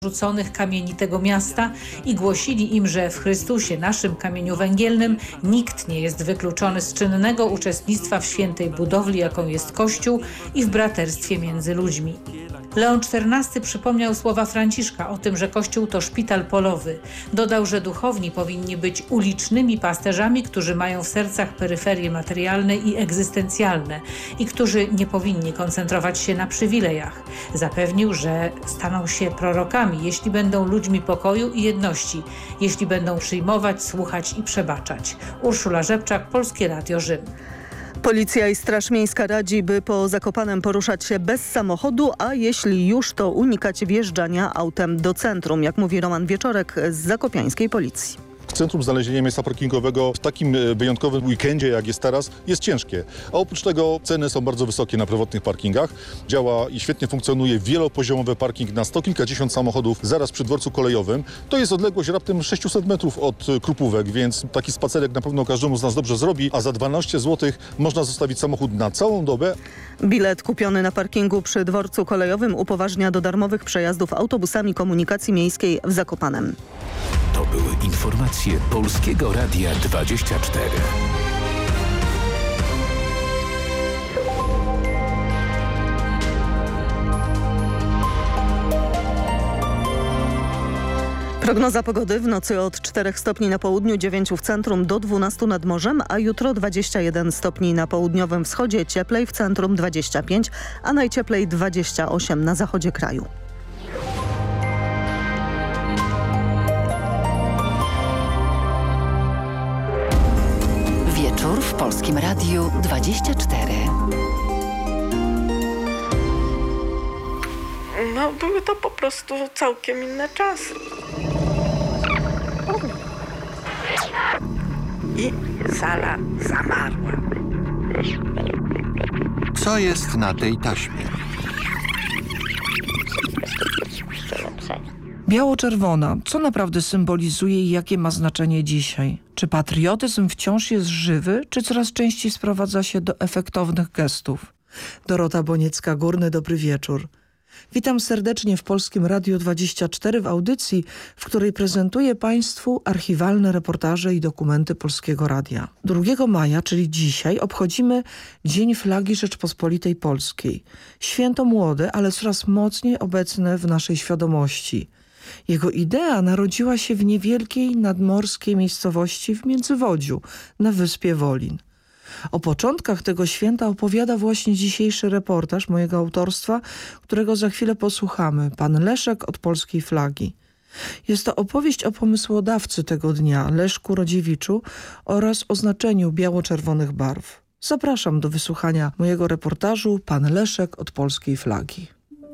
rzuconych kamieni tego miasta i głosili im, że w Chrystusie, naszym kamieniu węgielnym, nikt nie jest wykluczony z czynnego uczestnictwa w świętej budowli, jaką jest Kościół, i w braterstwie między ludźmi. Leon XIV przypomniał słowa Franciszka o tym, że Kościół to szpital polowy. Dodał, że duchowni powinni być ulicznymi pasterzami, którzy mają w sercach peryferie materialne i egzystencjalne i którzy nie powinni koncentrować się na przywilejach. Zapewnił, że staną się prorokami, jeśli będą ludźmi pokoju i jedności, jeśli będą przyjmować, słuchać i przebaczać. Urszula Rzepczak, Polskie Radio Rzym. Policja i Straż Miejska radzi, by po Zakopanem poruszać się bez samochodu, a jeśli już, to unikać wjeżdżania autem do centrum, jak mówi Roman Wieczorek z zakopiańskiej policji. W centrum znalezienie miejsca parkingowego w takim wyjątkowym weekendzie, jak jest teraz, jest ciężkie. A oprócz tego ceny są bardzo wysokie na prywatnych parkingach. Działa i świetnie funkcjonuje wielopoziomowy parking na sto kilkadziesiąt samochodów zaraz przy dworcu kolejowym. To jest odległość raptem 600 metrów od Krupówek, więc taki spacerek na pewno każdemu z nas dobrze zrobi, a za 12 zł można zostawić samochód na całą dobę. Bilet kupiony na parkingu przy dworcu kolejowym upoważnia do darmowych przejazdów autobusami komunikacji miejskiej w Zakopanem. To były informacje Polskiego Radia 24. Prognoza pogody: w nocy od 4 stopni na południu, 9 w centrum, do 12 nad morzem, a jutro 21 stopni na południowym wschodzie, cieplej, w centrum 25, a najcieplej 28 na zachodzie kraju. Wieczór w Polskim Radiu 24. No, były to po prostu całkiem inne czasy. I sala zamarła. Co jest na tej taśmie? Biało-czerwona. Co naprawdę symbolizuje i jakie ma znaczenie dzisiaj? Czy patriotyzm wciąż jest żywy, czy coraz częściej sprowadza się do efektownych gestów? Dorota Boniecka-Górny, dobry wieczór. Witam serdecznie w Polskim Radiu 24 w audycji, w której prezentuję Państwu archiwalne reportaże i dokumenty Polskiego Radia. 2 maja, czyli dzisiaj, obchodzimy Dzień Flagi Rzeczpospolitej Polskiej. Święto młode, ale coraz mocniej obecne w naszej świadomości. Jego idea narodziła się w niewielkiej nadmorskiej miejscowości w Międzywodziu, na wyspie Wolin. O początkach tego święta opowiada właśnie dzisiejszy reportaż mojego autorstwa, którego za chwilę posłuchamy. Pan Leszek od Polskiej Flagi. Jest to opowieść o pomysłodawcy tego dnia, Leszku Rodziewiczu, oraz o znaczeniu biało-czerwonych barw. Zapraszam do wysłuchania mojego reportażu Pan Leszek od Polskiej Flagi.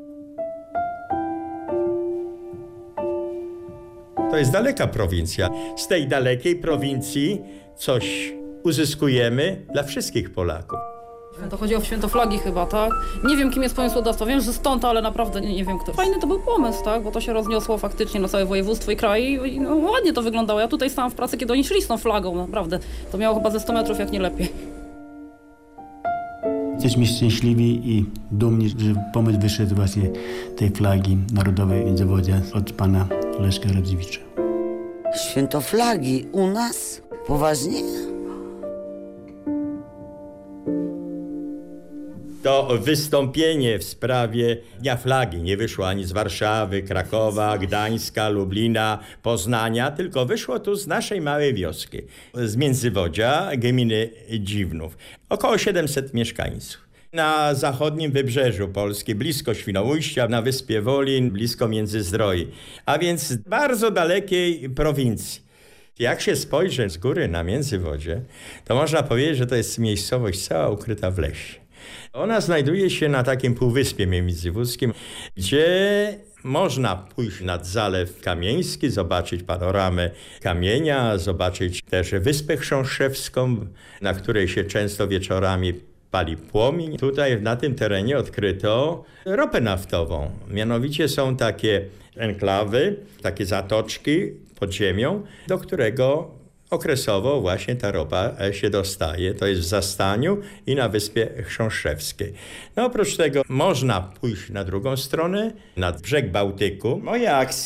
To jest daleka prowincja. Z tej dalekiej prowincji coś uzyskujemy dla wszystkich Polaków. To chodziło o święto flagi chyba, tak? Nie wiem, kim jest pomysłodawca. Wiem, że stąd, ale naprawdę nie wiem kto. Fajny to był pomysł, tak? Bo to się rozniosło faktycznie na całe województwo i kraj i ładnie to wyglądało. Ja tutaj stałam w pracy, kiedy oni szli z tą flagą, naprawdę. To miało chyba ze 100 metrów, jak nie lepiej. Jesteśmy szczęśliwi i dumni, że pomysł wyszedł właśnie tej flagi narodowej Międzywodzia od pana Leszka Rodziewicza. Święto flagi u nas? Poważnie? To wystąpienie w sprawie Dnia Flagi nie wyszło ani z Warszawy, Krakowa, Gdańska, Lublina, Poznania, tylko wyszło tu z naszej małej wioski, z Międzywodzia, gminy Dziwnów. Około 700 mieszkańców. Na zachodnim wybrzeżu Polski, blisko Świnoujścia, na wyspie Wolin, blisko Międzyzdroi, a więc bardzo dalekiej prowincji. Jak się spojrzy z góry na Międzywodzie, to można powiedzieć, że to jest miejscowość cała ukryta w lesie. Ona znajduje się na takim półwyspie międzywódzkim, gdzie można pójść nad Zalew Kamieński, zobaczyć panoramę Kamienia, zobaczyć też Wyspę Chrząszczewską, na której się często wieczorami pali płomień. Tutaj na tym terenie odkryto ropę naftową. Mianowicie są takie enklawy, takie zatoczki pod ziemią, do którego okresowo właśnie ta ropa się dostaje. To jest w Zastaniu i na Wyspie Chrząszczewskiej. No oprócz tego można pójść na drugą stronę, nad brzeg Bałtyku. Moja akcja